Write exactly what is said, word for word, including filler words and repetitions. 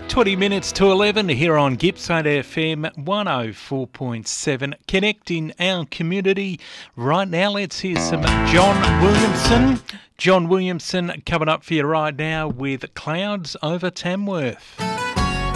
twenty minutes to eleven here on Gippsland F M one oh four point seven, connecting our community. Right now, let's hear some John Williamson. John Williamson coming up for you right now with Clouds over Tamworth.